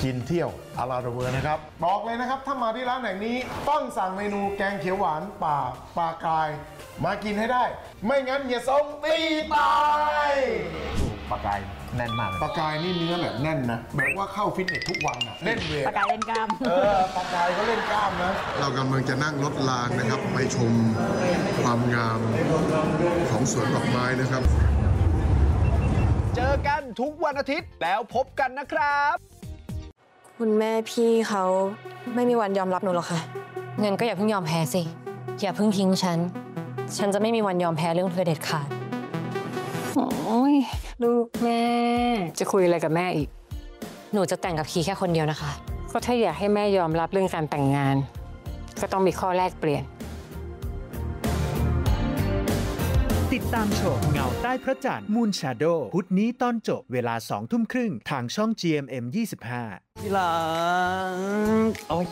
กินเที่ยวอาราเวอร์นะครับบอกเลยนะครับถ้ามาที่ร้านแห่งนี้ต้องสั่งเมนูแกงเขียวหวานป่าปลากายมากินให้ได้ไม่งั้นเฮียทรงตีตายปลากายแน่นมากปลากายนี่เนื้อแบบแน่นนะแบบว่าเข้าฟิตเนสทุกวันนะเล่นเวทปลากายเล่นกล้ามปลากายเขาเล่นกล้ามนะเรากำลังจะนั่งรถรางนะครับไปชมความงามของสวนดอกไม้นะครับเจอกันทุกวันอาทิตย์แล้วพบกันนะครับคุณแม่พี่เขาไม่มีวันยอมรับหนูหรอกค่ะเงินก็อย่าเพิ่งยอมแพ้สิอย่าเพิ่งทิ้งฉันจะไม่มีวันยอมแพ้เรื่องเธอเด็ดขาดโอ้ยลูกแม่จะคุยอะไรกับแม่อีกหนูจะแต่งกับพีแค่คนเดียวนะคะก็ถ้าอยากให้แม่ยอมรับเรื่องการแต่งงานก็ต้องมีข้อแลกเปลี่ยนติดตามชมเงาใต้พระจันทร์ Moon Shadow พุธนี้ตอนจบเวลา 20:30 นทางช่อง GMM 25 พี่หลังโอ้ย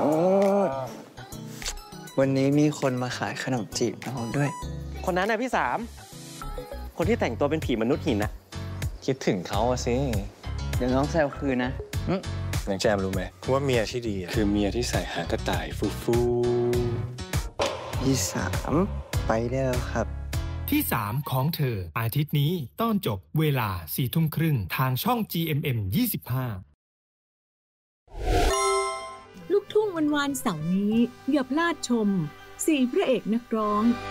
วันนี้มีคนมาขายขนมจีบน้องด้วยคนนั้นนะพี่สามคนที่แต่งตัวเป็นผีมนุษย์หินนะคิดถึงเขาสิเดี๋ยวน้องแซวคืนนะน้องแจมรู้ไหมว่าเมียที่ดีคือเมียที่ใส่หางกระต่ายฟูพี่สามไปได้แล้วครับที่ 3 ของเธออาทิตย์นี้ตอนจบเวลา 22:30 นทางช่อง GMM 25 ลูกทุ่งวันวานเสาร์นี้อย่าพลาดชม4 พระเอกนักร้อง